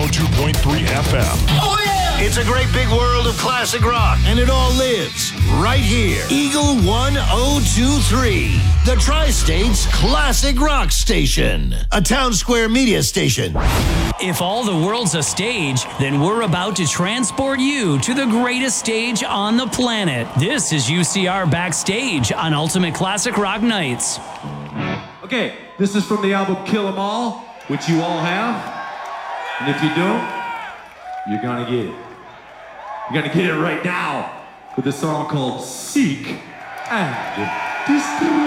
102.3 FM. Oh, yeah! It's a great big world of classic rock, And it all lives right here. Eagle 1023, the Tri-State's classic rock station. A Town Square media station. If all the world's a stage, then we're about to transport you to the greatest stage on the planet. This is UCR Backstage on Ultimate Classic Rock Nights. Okay, this is from the album Kill 'Em All, which you all have. And if you don't, you're gonna get it. You're gonna get it right now with a song called Seek and Destroy.